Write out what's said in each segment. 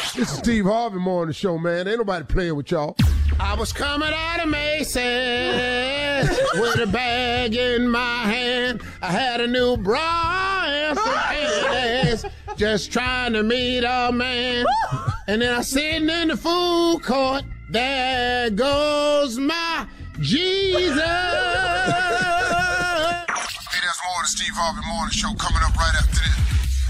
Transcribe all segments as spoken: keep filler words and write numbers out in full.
This is Steve Harvey Morning Show, man. Ain't nobody playing with y'all. I was coming out of Macy's with a bag in my hand. I had a new bra and some panties, just trying to meet a man. And then I sitting in the food court. There goes my Jesus. Hey, there's more of the Steve Harvey Morning Show coming up right after this.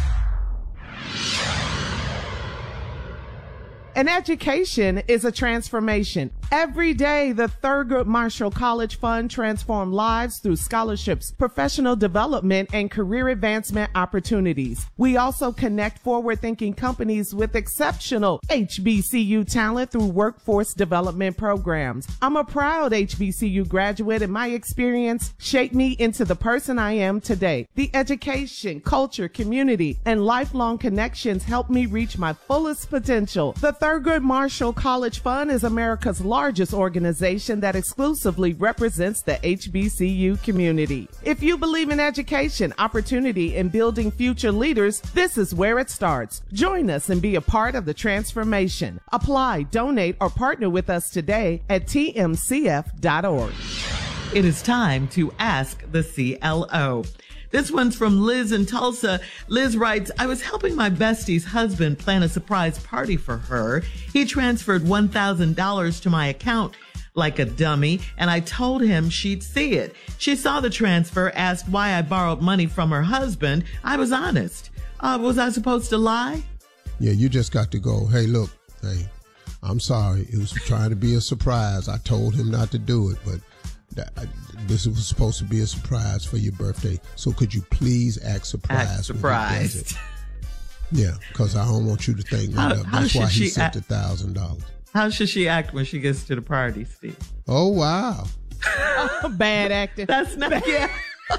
An education is a transformation. Every day, the Thurgood Marshall College Fund transforms lives through scholarships, professional development, and career advancement opportunities. We also connect forward-thinking companies with exceptional H B C U talent through workforce development programs. I'm a proud H B C U graduate, and my experience shaped me into the person I am today. The education, culture, community, and lifelong connections helped me reach my fullest potential. The Thurgood Marshall College Fund is America's largest organization that exclusively represents the H B C U community. If you believe in education, opportunity, and building future leaders, this is where it starts. Join us and be a part of the transformation. Apply, donate, or partner with us today at T M C F dot org. It is time to ask the C L O. This one's from Liz in Tulsa. Liz writes, I was helping my bestie's husband plan a surprise party for her. He transferred one thousand dollars to my account like a dummy, and I told him she'd see it. She saw the transfer, asked why I borrowed money from her husband. I was honest. Uh, was I supposed to lie? Yeah, you just got to go, hey, look, hey, I'm sorry. It was trying to be a surprise. I told him not to do it, but that, I, this was supposed to be a surprise for your birthday. So could you please act surprised? Act surprised. Yeah, because I don't want you to think how, that. how That's why he sent act, a thousand dollars. How should she act when she gets to the party, Steve? Oh, wow. Bad acting. That's not, yeah.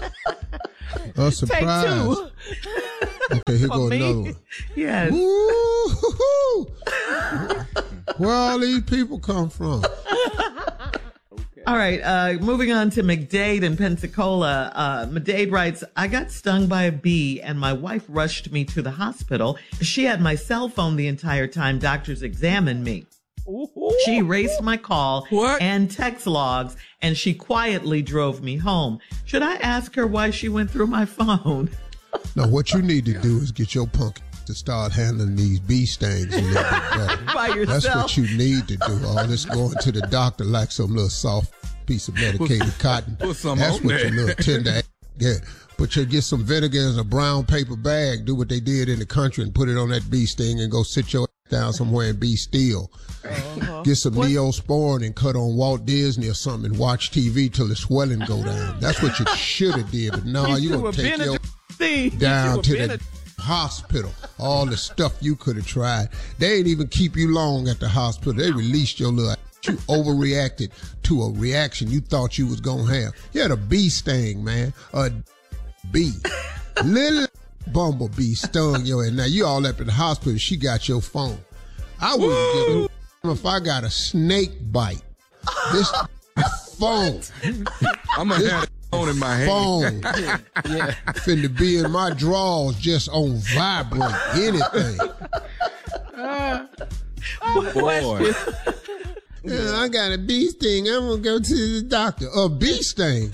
A surprise. Take two. Okay, here For go me? another one. Yes. Woo-hoo-hoo. Where all these people come from? All right, uh, moving on to McDade in Pensacola. Uh, McDade writes, I got stung by a bee and my wife rushed me to the hospital. She had my cell phone the entire time doctors examined me. She erased my call What? and text logs, and she quietly drove me home. Should I ask her why she went through my phone? No, what you need to do is get your punk to start handling these bee stings a little bit better. By yourself. That's what you need to do. All this going to the doctor like some little soft piece of medicated cotton. Put some That's on what there. your little tender. Yeah. But you get some vinegar in a brown paper bag, do what they did in the country and put it on that bee sting and go sit your ass down somewhere and be still. Uh-huh. Get some Neosporin and cut on Walt Disney or something and watch T V till the swelling go down. That's what you should have did. But no, you gonna take your down to the hospital. All the stuff you could have tried. They ain't even keep you long at the hospital. They released your little. You overreacted to a reaction you thought you was gonna have. You had a bee sting, man. A bee. Little bumblebee stung your head. Now you all up in the hospital. She got your phone. I wouldn't give a if I got a snake bite. This phone. I'm gonna have the phone in my hand. Phone. Yeah. Finna be in my drawers just on vibrate. Anything. Uh, boy. Yeah, I got a bee sting. I'm gonna go to the doctor. A bee sting.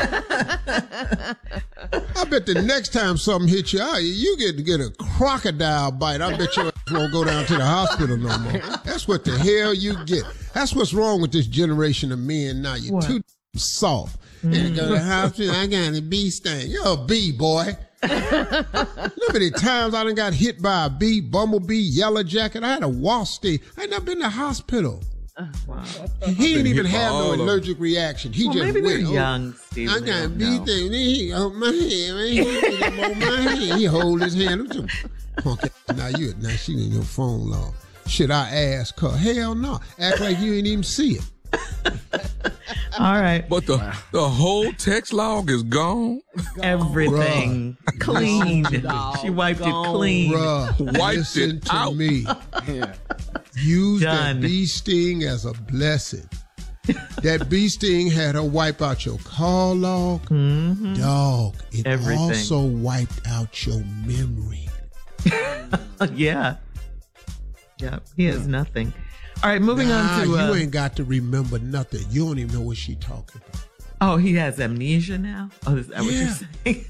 I bet the next time something hits you, you get to get a crocodile bite. I bet you won't go down to the hospital no more. That's what the hell you get. That's what's wrong with this generation of men now. You're what? Too soft. Mm. And go to the hospital. I got a bee sting. You're a bee, boy. Look at the times I done got hit by a bee, bumblebee, yellow jacket. I had a wasp sting. I ain't never been to the hospital. Oh, wow. He didn't even have no allergic reaction. He well, just maybe went, they're oh, young, Steve. I got a bee thing. He hold my hand, man. He hold my hand. He hold his hand. Punk. Now you, now she in your phone log. Should I ask her? Hell no. Act like you ain't even see it. All right. But the wow. the whole text log is gone. Everything Bruh. Clean. She wiped gone. It clean. Bruh, wiped listen it to out. me. Yeah. Use Done. that bee sting as a blessing. That bee sting had her wipe out your call log. Mm-hmm. Dog, it Everything. also wiped out your memory. Yeah. Yep, he has nothing. All right, moving nah, on to... Uh, you ain't got to remember nothing. You don't even know what she talking about. Oh, he has amnesia now? Oh, is that yeah. what you're saying?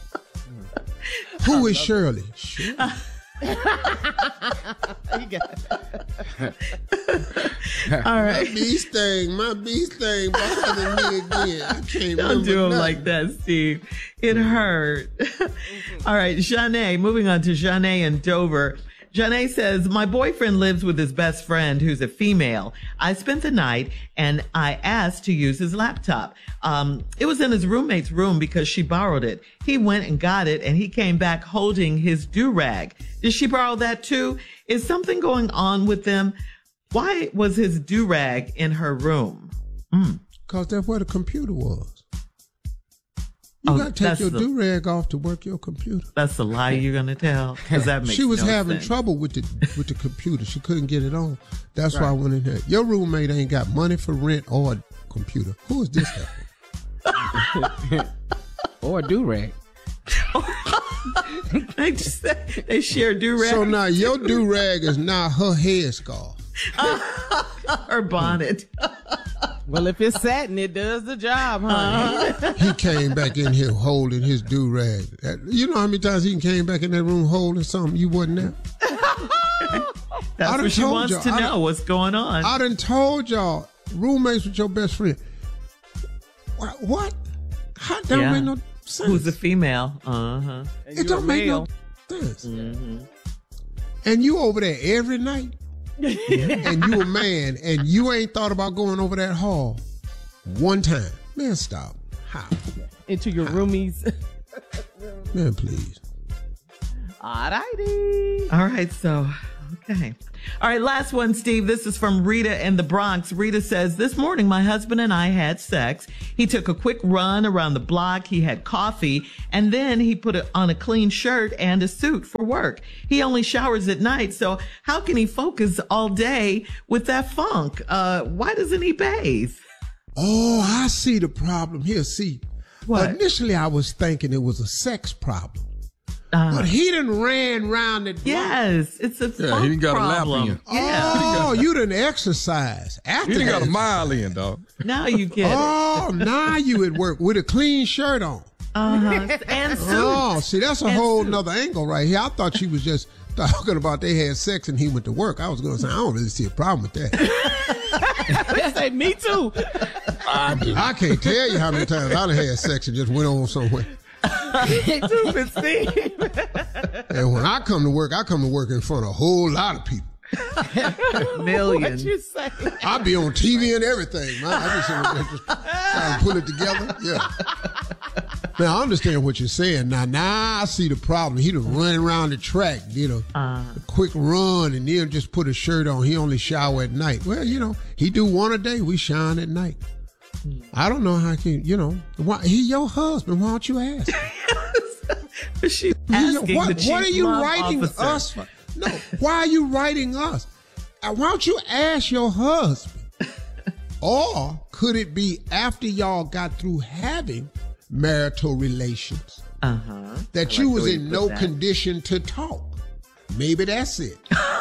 Who is Shirley? Shirley. All right. My bee sting, my bee sting bothering me again. I can't Don't do him nothing. like that, Steve. It hurt. All right, Janae, moving on to Janae in Dover. Janae says, my boyfriend lives with his best friend who's a female. I spent the night and I asked to use his laptop. Um, it was in his roommate's room because she borrowed it. He went and got it and he came back holding his do-rag. Did she borrow that too? Is something going on with them? Why was his do-rag in her room? Mm. Cause that's where the computer was. You oh, gotta take your the, do-rag off to work your computer. That's the lie you're gonna tell? Cause that makes She was no having sense. trouble with the with the computer. She couldn't get it on. That's right. why I went in there. Your roommate ain't got money for rent or a computer. Who is this guy? Or a do-rag. they just they share do-rag. So now your do-rag is now her headscarf. Her bonnet. Well, if it's satin, it does the job, honey. Uh, he came back in here holding his do-rag. You know how many times he came back in that room holding something you wasn't there? That's what she wants y'all. to know, done, what's going on. I done told y'all, roommates with your best friend. What? what? How, that yeah. don't make no sense. Who's a female? Uh-huh. It don't make no sense. Mm-hmm. And you over there every night? And you a man, and you ain't thought about going over that hall one time. Man, stop. How? Into your How? roomies. Man, please. All righty. All right, so, okay. All right, last one, Steve. This is from Rita in the Bronx. Rita says, this morning my husband and I had sex. He took a quick run around the block. He had coffee, and then he put on a clean shirt and a suit for work. He only showers at night, so how can he focus all day with that funk? Uh, why doesn't he bathe? Oh, I see the problem here. See, what? Initially I was thinking it was a sex problem. Uh, but he done ran round the block. Yes, it's a yeah. He done got problem. a lap in. Yeah. Oh, you done exercise after. He done got a mile in, dog. Now you get oh, it. Oh, now you at work with a clean shirt on. Uh-huh. And suit. Oh, see, that's a and whole suit. nother angle right here. I thought she was just talking about they had sex and he went to work. I was going to say I don't really see a problem with that. Say me too. I, I can't tell you how many times I done had sex and just went on somewhere. Stupid Steve. And when I come to work, I come to work in front of a whole lot of people. Millions. What you say? I be on T V and everything, man. I just, just trying to pull it together. Yeah. Now I understand what you're saying. Now, now I see the problem. He done run around the track, you know, uh, a quick run, and then just put a shirt on. He only shower at night. Well, you know, he do one a day. We shine at night. I don't know how can you know why he your husband. Why don't you ask? She asking what, the chief what are you love writing officer. us for? No, why are you writing us? Uh, why don't you ask your husband? Or could it be after y'all got through having marital relations uh-huh. that I you like was in no that. condition to talk? Maybe that's it.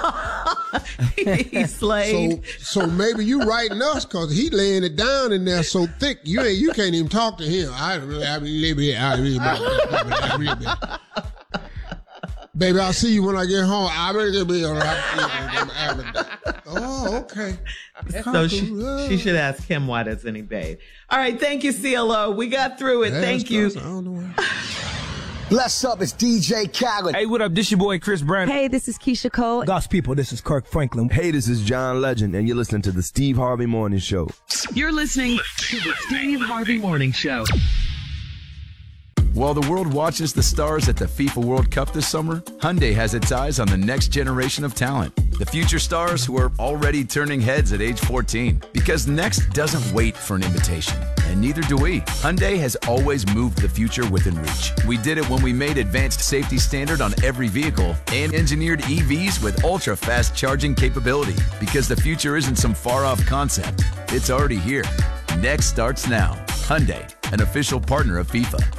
He slayed. So, so maybe you writing us because he laying it down in there so thick you ain't you can't even talk to him. I really, I really, I really, I really, baby, I'll see you when I get home. I really be all right. Oh, okay. So she, she should ask him why doesn't he bathe. All right, thank you, C L O. We got through it. That's Thank you. I don't know why. Bless up, it's D J Khaled. Hey, what up? This your boy Chris Brown. Hey, this is Keisha Cole. God's people, this is Kirk Franklin. Hey, this is John Legend, and you're listening to the Steve Harvey Morning Show. You're listening to the Steve Harvey Morning Show. While the world watches the stars at the FIFA World Cup this summer, Hyundai has its eyes on the next generation of talent. The future stars who are already turning heads at age fourteen. Because next doesn't wait for an invitation, and neither do we. Hyundai has always moved the future within reach. We did it when we made advanced safety standard on every vehicle and engineered E Vs with ultra-fast charging capability. Because the future isn't some far-off concept. It's already here. Next starts now. Hyundai, an official partner of FIFA.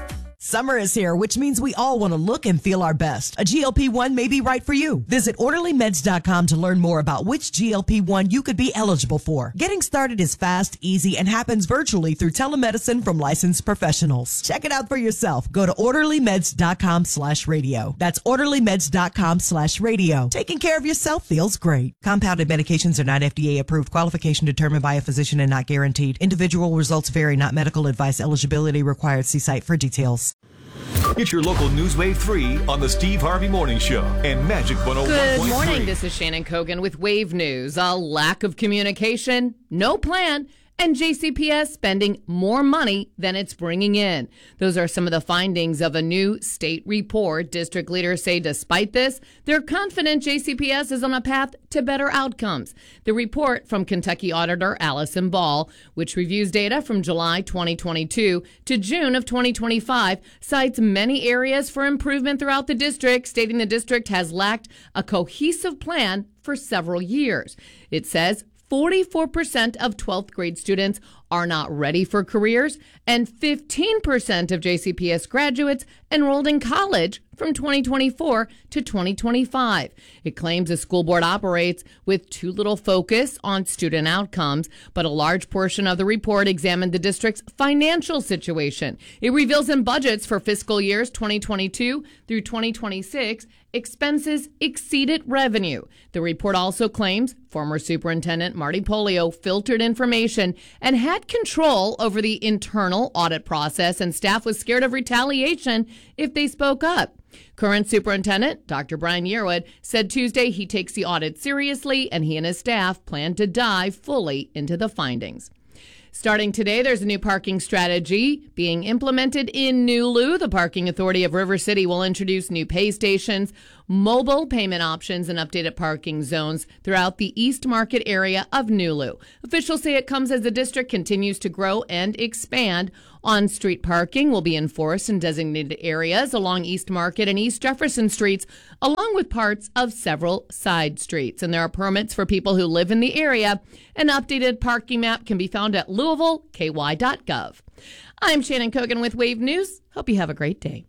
Summer is here, which means we all want to look and feel our best. A G L P one may be right for you. Visit orderly meds dot com to learn more about which G L P one you could be eligible for. Getting started is fast, easy, and happens virtually through telemedicine from licensed professionals. Check it out for yourself. Go to orderly meds dot com slash radio. That's orderly meds dot com slash radio. Taking care of yourself feels great. Compounded medications are not F D A approved. Qualification determined by a physician and not guaranteed. Individual results vary, not medical advice. Eligibility required. See site for details. It's your local Newswave three on the Steve Harvey Morning Show and Magic one oh one point three. Good morning. This is Shannon Kogan with Wave News. A lack of communication, no plan, and J C P S spending more money than it's bringing in. Those are some of the findings of a new state report. District leaders say despite this, they're confident J C P S is on a path to better outcomes. The report from Kentucky Auditor Allison Ball, which reviews data from July twenty twenty-two to June of twenty twenty-five, cites many areas for improvement throughout the district, stating the district has lacked a cohesive plan for several years. It says forty-four percent of twelfth grade students are not ready for careers, and fifteen percent of J C P S graduates enrolled in college from twenty twenty-four to twenty twenty-five. It claims the school board operates with too little focus on student outcomes, but a large portion of the report examined the district's financial situation. It reveals in budgets for fiscal years twenty twenty-two through twenty twenty-six, expenses exceeded revenue. The report also claims former Superintendent Marty Polio filtered information and had control over the internal audit process, and staff was scared of retaliation if they spoke up. Current Superintendent Doctor Brian Yearwood said Tuesday he takes the audit seriously, and he and his staff plan to dive fully into the findings. Starting today, there's a new parking strategy being implemented in Nulu. The Parking Authority of River City will introduce new pay stations, mobile payment options, and updated parking zones throughout the East Market area of Nulu. Officials say it comes as the district continues to grow and expand. On-street parking will be enforced in designated areas along East Market and East Jefferson streets, along with parts of several side streets. And there are permits for people who live in the area. An updated parking map can be found at louisville k y dot gov. I'm Shannon Kogan with Wave News. Hope you have a great day.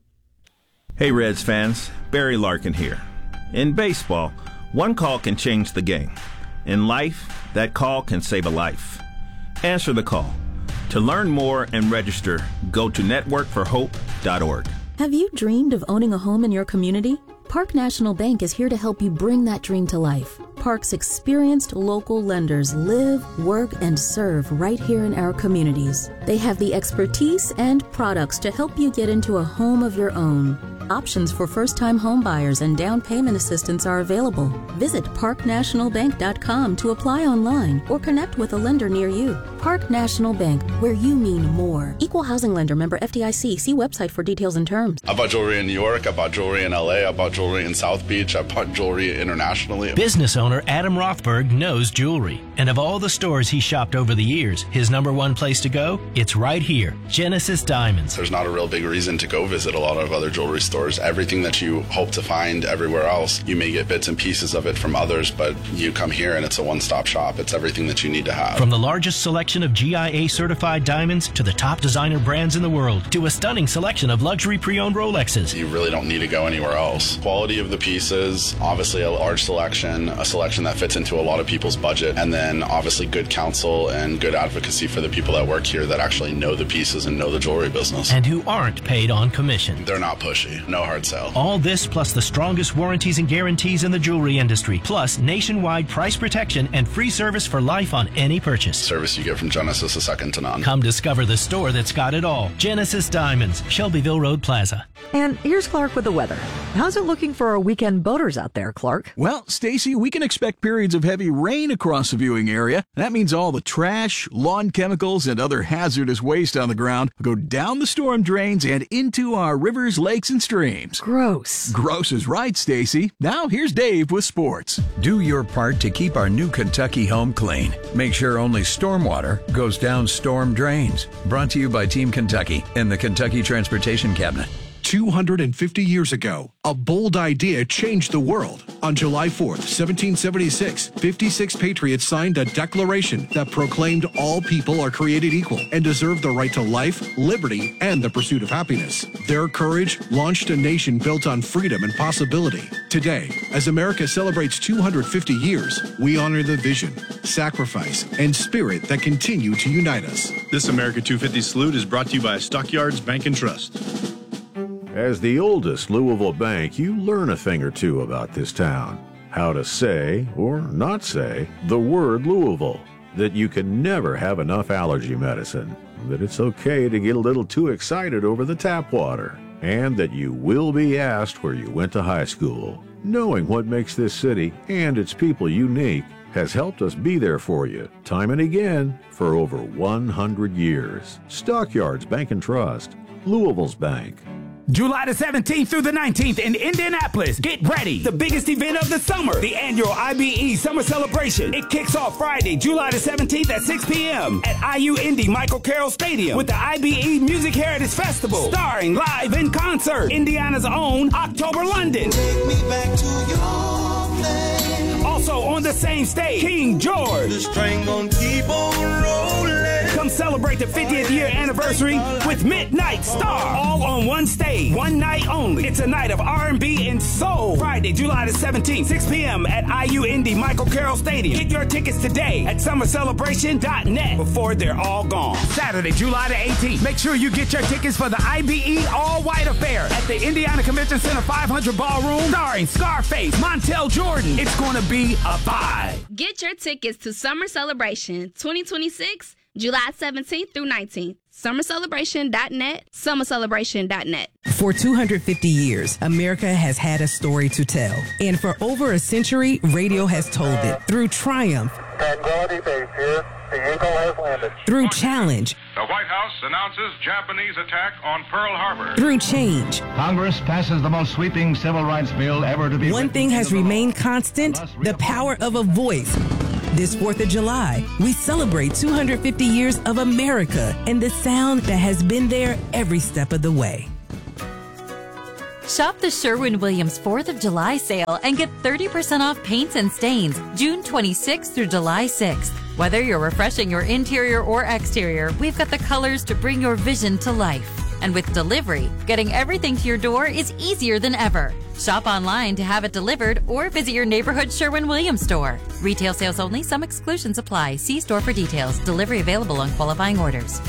Hey Reds fans, Barry Larkin here. In baseball, one call can change the game. In life, that call can save a life. Answer the call. To learn more and register, go to network for hope dot org. Have you dreamed of owning a home in your community? Park National Bank is here to help you bring that dream to life. Park's experienced local lenders live, work, and serve right here in our communities. They have the expertise and products to help you get into a home of your own. Options for first-time home buyers and down payment assistance are available. Visit park national bank dot com to apply online or connect with a lender near you. Park National Bank, where you mean more. Equal housing lender, member F D I C. See website for details and terms. I bought jewelry in New York. I bought jewelry in L A. I bought jewelry in South Beach. I bought jewelry internationally. Business owner Adam Rothberg knows jewelry. And of all the stores he shopped over the years, his number one place to go? It's right here, Genesis Diamonds. There's not a real big reason to go visit a lot of other jewelry stores. Everything that you hope to find everywhere else, you may get bits and pieces of it from others, but you come here and it's a one-stop shop. It's everything that you need to have. From the largest selection of G I A certified diamonds to the top designer brands in the world to a stunning selection of luxury pre-owned Rolexes. You really don't need to go anywhere else. Quality of the pieces, obviously a large selection, a selection that fits into a lot of people's budget, and then obviously good counsel and good advocacy for the people that work here that actually know the pieces and know the jewelry business. And who aren't paid on commission. They're not pushy. No hard sell. All this plus the strongest warranties and guarantees in the jewelry industry, plus nationwide price protection and free service for life on any purchase. Service you get from Genesis is second to none. Come discover the store that's got it all. Genesis Diamonds, Shelbyville Road Plaza. And here's Clark with the weather. How's it looking for our weekend boaters out there, Clark? Well, Stacy, we can expect periods of heavy rain across the viewing area. That means all the trash, lawn chemicals, and other hazardous waste on the ground will go down the storm drains and into our rivers, lakes, and streams. Gross. Gross is right, Stacy. Now here's Dave with sports. Do your part to keep our new Kentucky home clean. Make sure only stormwater goes down storm drains. Brought to you by Team Kentucky and the Kentucky Transportation Cabinet. two hundred fifty years ago, a bold idea changed the world. On July fourth, seventeen seventy-six, fifty-six patriots signed a declaration that proclaimed all people are created equal and deserve the right to life, liberty, and the pursuit of happiness. Their courage launched a nation built on freedom and possibility. Today, as America celebrates two hundred fifty years, we honor the vision, sacrifice, and spirit that continue to unite us. This America two fifty salute is brought to you by Stockyards Bank and Trust. As the oldest Louisville bank, you learn a thing or two about this town. How to say, or not say, the word Louisville. That you can never have enough allergy medicine. That it's okay to get a little too excited over the tap water. And that you will be asked where you went to high school. Knowing what makes this city and its people unique has helped us be there for you, time and again, for over one hundred years. Stockyards Bank and Trust, Louisville's bank. July the seventeenth through the nineteenth in Indianapolis. Get ready. The biggest event of the summer. The annual I B E Summer Celebration. It kicks off Friday, July the seventeenth at six p.m. at I U Indy Michael Carroll Stadium with the I B E Music Heritage Festival. Starring live in concert, Indiana's own October London. Take me back to your place. Also on the same stage, King George. The string gon' keep on rolling. Come celebrate the fiftieth year anniversary with Midnight Star. All on one stage, one night only. It's a night of R and B and soul. Friday, July the seventeenth, six p.m. at I U Indy Michael Carroll Stadium. Get your tickets today at summer celebration dot net before they're all gone. Saturday, July the eighteenth. Make sure you get your tickets for the I B E All White Affair at the Indiana Convention Center five hundred Ballroom, starring Scarface, Montel Jordan. It's going to be a vibe. Get your tickets to Summer Celebration twenty twenty-six, July seventeenth through nineteenth. summer celebration dot net, summer celebration dot net. For two hundred fifty years, America has had a story to tell. And for over a century, radio has told it through triumph, Tranquility Base here. The Eagle has landed. through challenge, The White House announces Japanese attack on Pearl Harbor. through change. Congress passes the most sweeping civil rights bill ever to be One thing has remained constant, the power of a voice. This fourth of July, we celebrate two hundred fifty years of America and the sound that has been there every step of the way. Shop the Sherwin-Williams fourth of July sale and get thirty percent off paints and stains June twenty-sixth through July sixth. Whether you're refreshing your interior or exterior, we've got the colors to bring your vision to life. And with delivery, getting everything to your door is easier than ever. Shop online to have it delivered or visit your neighborhood Sherwin-Williams store. Retail sales only. Some exclusions apply. See store for details. Delivery available on qualifying orders.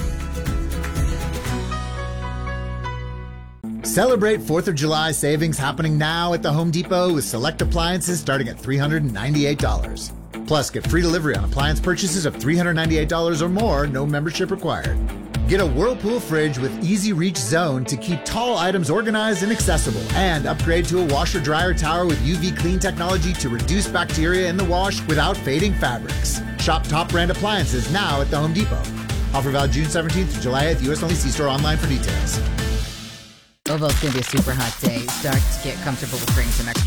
Celebrate fourth of July savings happening now at the Home Depot with select appliances starting at three hundred ninety-eight dollars. Plus, get free delivery on appliance purchases of three hundred ninety-eight dollars or more, no membership required. Get a Whirlpool fridge with Easy Reach Zone to keep tall items organized and accessible. And upgrade to a washer-dryer tower with U V clean technology to reduce bacteria in the wash without fading fabrics. Shop top brand appliances now at the Home Depot. Offer valid June seventeenth to July eighth, U S only. See store online for details. Louisville's going to be a super hot day. Start to get comfortable with bringing some extra